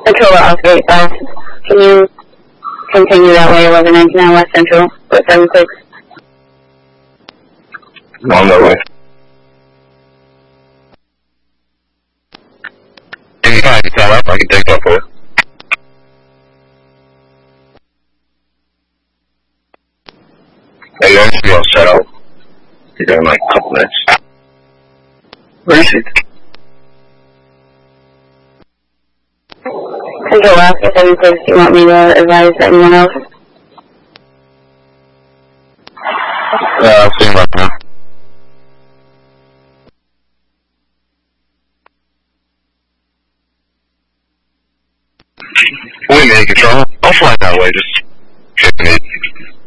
Control Oscar 85. Can you continue that way, 1199 West Central, 476? On that way. Anytime you set up, I can take off for it. Hey, you should be all set up. You're going in like a couple minutes. Where is it? Control Oscar 76, do you want me to advise anyone else? I'll see you right now. Wait a minute, Control. I'll fly that way, just checking it.